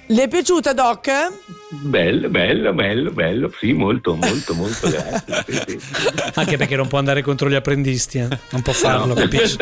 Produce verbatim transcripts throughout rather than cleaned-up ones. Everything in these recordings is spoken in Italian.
Le è piaciuta, Doc? Bello, bello, bello, bello, sì, molto, molto, molto grazie. Sì, sì. Anche perché non può andare contro gli apprendisti, eh? Non può farlo, No. capisci?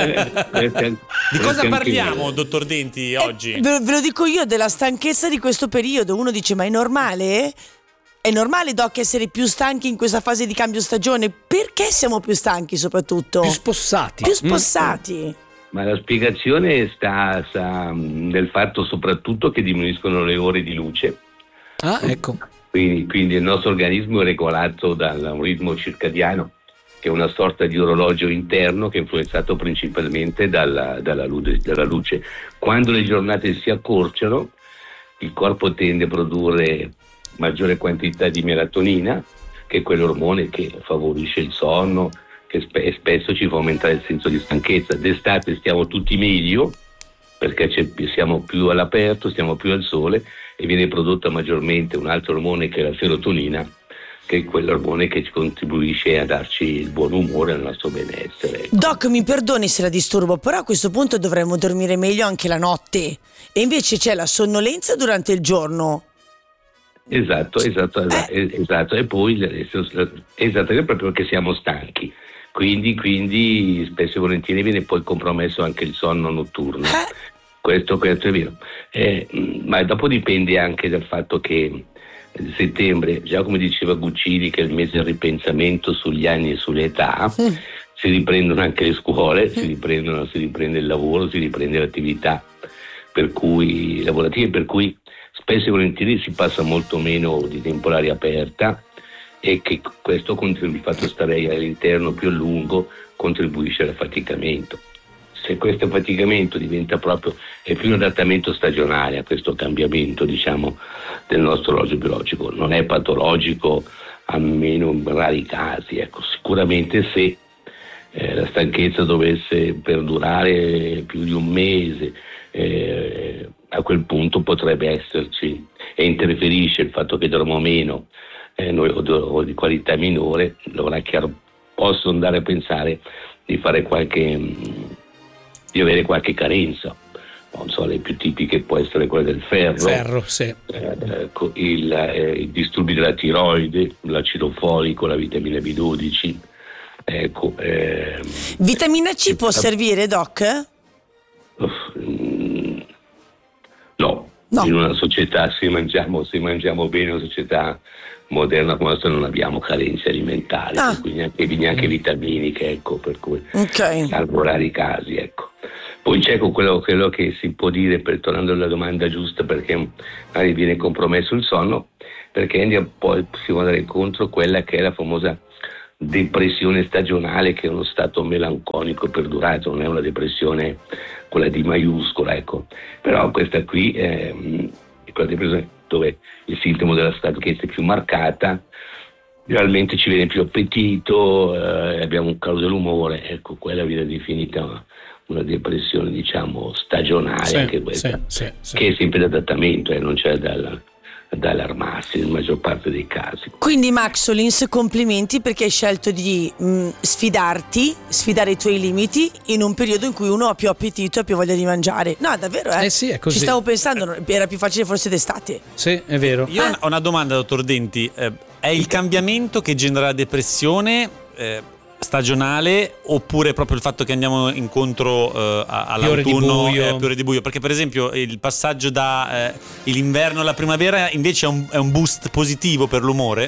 Di cosa parliamo, dottor Denti, oggi? Eh, ve, ve lo dico io, della stanchezza di questo periodo. Uno dice, ma è normale? È normale, Doc, essere più stanchi in questa fase di cambio stagione? Perché siamo più stanchi soprattutto? Più spossati. Più spossati. Ma la spiegazione sta, sta nel fatto soprattutto che diminuiscono le ore di luce. Ah, ecco. Quindi, quindi il nostro organismo è regolato da un ritmo circadiano, che è una sorta di orologio interno che è influenzato principalmente dalla, dalla, luce, dalla luce. Quando le giornate si accorciano, il corpo tende a produrre maggiore quantità di melatonina, che è quell'ormone che favorisce il sonno, che spe- spesso ci fa aumentare il senso di stanchezza. D'estate stiamo tutti meglio perché siamo più all'aperto, stiamo più al sole e viene prodotta maggiormente un altro ormone che è la serotonina, che è quell'ormone che ci contribuisce a darci il buon umore al nostro benessere. Doc, mi perdoni se la disturbo, però a questo punto dovremmo dormire meglio anche la notte e invece c'è la sonnolenza durante il giorno. Esatto, esatto, Eh. esatto. E poi esatto, è proprio perché siamo stanchi. Quindi, quindi spesso e volentieri viene poi compromesso anche il sonno notturno. Eh. Questo, questo è vero. Eh, ma dopo dipende anche dal fatto che settembre, già come diceva Guccini, che è il mese del ripensamento sugli anni e sulle età, mm. si riprendono anche le scuole, mm. si riprendono, si riprende il lavoro, si riprende l'attività per cui lavorative, per cui spesso e volentieri si passa molto meno di tempo all'aria aperta, e che questo contribuisce, il fatto stare all'interno più a lungo contribuisce all'affaticamento. Se questo affaticamento diventa proprio, è più un adattamento stagionale a questo cambiamento, diciamo, del nostro orologio biologico, non è patologico, almeno in rari casi, ecco. Sicuramente se eh, la stanchezza dovesse perdurare più di un mese, eh, a quel punto potrebbe esserci, e interferisce il fatto che dormo meno, Eh, noi, o, o di qualità minore, allora è chiaro, posso andare a pensare di fare qualche di avere qualche carenza. Non so, le più tipiche può essere quella del ferro, ferro sì. eh, il, eh, i disturbi della tiroide, l'acido folico, la vitamina B dodici. Ecco, eh, vitamina C eh, può eh, servire, Doc? Uh, no. No. In una società, se mangiamo, se mangiamo bene, una società moderna come questa, non abbiamo carenze alimentari, ah. per cui neanche, neanche vitaminiche, ecco, per cui okay. salvo rari casi, ecco. Poi c'è quello, quello che si può dire, per tornando alla domanda giusta, perché magari viene compromesso il sonno, perché andiamo, poi possiamo andare incontro a quella che è la famosa depressione stagionale, che è uno stato melanconico perdurato, non è una depressione quella di maiuscola, ecco. Però questa qui ehm, è quella depressione dove il sintomo della stanchezza è più marcata, realmente ci viene più appetito, eh, abbiamo un calo dell'umore, ecco, quella viene definita una, una depressione, diciamo, stagionale, sì, anche questa, sì, sì, sì. Che è sempre d'adattamento, eh, non c'è dalla da allarmarsi nella maggior parte dei casi. Quindi Maxolins, complimenti perché hai scelto di mh, sfidarti, sfidare i tuoi limiti in un periodo in cui uno ha più appetito e più voglia di mangiare. No, davvero, eh? Eh sì, è così. Ci stavo pensando, era più facile forse d'estate. Sì, è vero. Io eh. ho una domanda, dottor Denti. Eh, è il cambiamento che genera depressione eh, stagionale, oppure proprio il fatto che andiamo incontro eh, all'autunno, più ore, eh, più ore di buio? Perché per esempio il passaggio da eh, l'inverno alla primavera invece è un, è un boost positivo per l'umore?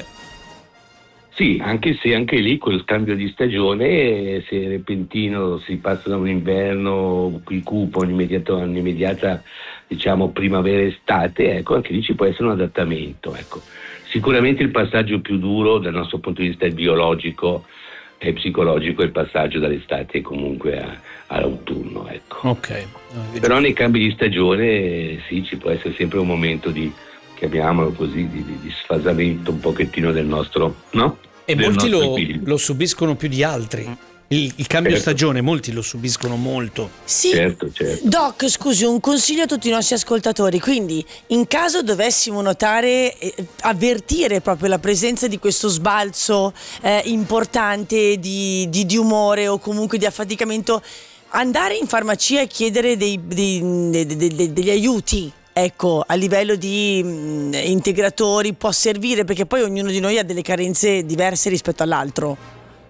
Sì, anche se anche lì col cambio di stagione, se è repentino si passa da un inverno qui cupo, un'immediata, un'immediata diciamo primavera-estate, ecco, anche lì ci può essere un adattamento, ecco. Sicuramente il passaggio più duro dal nostro punto di vista biologico e psicologico è il passaggio dall'estate comunque a, all'autunno, ecco. Ok. Però nei cambi di stagione sì, ci può essere sempre un momento di, chiamiamolo così, di, di, di sfasamento un pochettino del nostro, no? E del molti lo, film. lo subiscono più di altri. Il, il cambio certo. stagione molti lo subiscono molto. Sì, certo, certo. Doc, scusi, un consiglio a tutti i nostri ascoltatori. Quindi, in caso dovessimo notare, eh, avvertire proprio la presenza di questo sbalzo eh, importante di, di, di umore o comunque di affaticamento, andare in farmacia e chiedere dei, dei, dei, dei, dei, degli aiuti. ecco, a livello di mh, integratori può servire, perché poi ognuno di noi ha delle carenze diverse rispetto all'altro.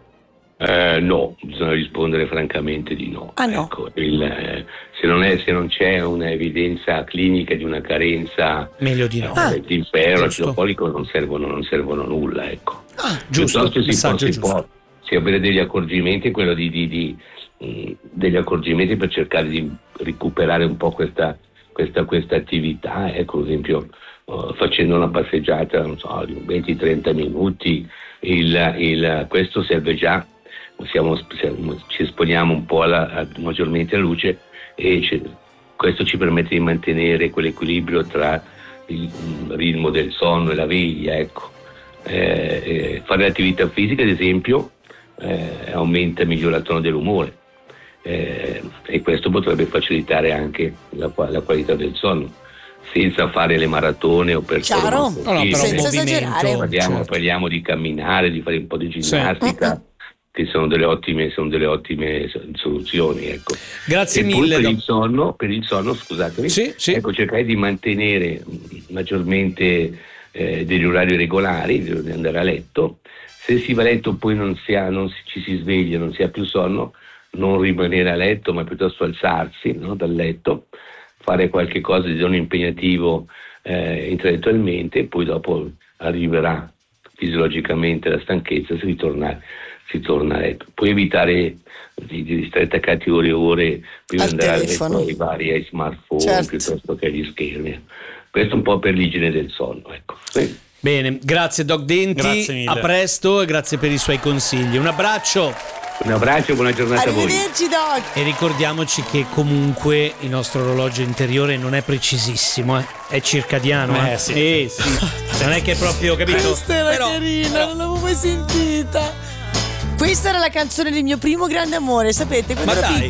Eh, no, bisogna rispondere francamente di no. Ah, no? Ecco, il, eh, se, non è, se non c'è un'evidenza clinica di una carenza, meglio di no. eh, Ah, di ferro, giusto. acido folico non servono, non servono a nulla, ecco. Ah, giusto, Piuttosto si può, messaggio si giusto. può si avere degli accorgimenti, quello di, di, di mh, degli accorgimenti per cercare di recuperare un po' questa, questa, questa attività, ecco, ad esempio uh, facendo una passeggiata, non so, di venti trenta minuti, il, il, questo serve già. Siamo, siamo, ci esponiamo un po' alla, a, maggiormente alla luce e ci, questo ci permette di mantenere quell'equilibrio tra il, il ritmo del sonno e la veglia, ecco. Eh, eh, fare attività fisica, ad esempio, eh, aumenta e migliora il tono dell'umore, eh, e questo potrebbe facilitare anche la, la qualità del sonno, senza fare le maratone o per chiaro, No, no, però senza movimento, esagerare. parliamo, certo. parliamo di camminare, di fare un po' di ginnastica, Sì. che sono delle ottime, sono delle ottime soluzioni, ecco. Grazie e poi mille. per doc- il sonno, per il sonno, scusatemi, Sì, sì. ecco, cercare di mantenere maggiormente eh, degli orari regolari, di andare a letto. Se si va a letto poi non si ha, non si, ci si sveglia, non si ha più sonno, non rimanere a letto, ma piuttosto alzarsi, no, dal letto, fare qualche cosa di non impegnativo eh, intellettualmente, e poi dopo arriverà fisiologicamente la stanchezza, si ritorna, si torna a letto. Puoi evitare di, di stare attaccati ore e ore prima Al di andare a telefono. letto, ai vari ai smartphone, Certo. piuttosto che agli schermi. Questo un po' per l'igiene del sonno, ecco. Sì. Bene, grazie Doc Denti, Grazie mille. a presto e grazie per i suoi consigli. Un abbraccio Un abbraccio e buona giornata a voi. Arrivederci, Doc. e ricordiamoci che comunque il nostro orologio interiore non è precisissimo, eh. È circadiano. Eh, Eh, sì. Eh, sì. Non è che è proprio, capito? Questa era Però- carina, però- non l'avevo mai sentita. Questa era la canzone del mio primo grande amore, sapete? Quando Ma ero dai.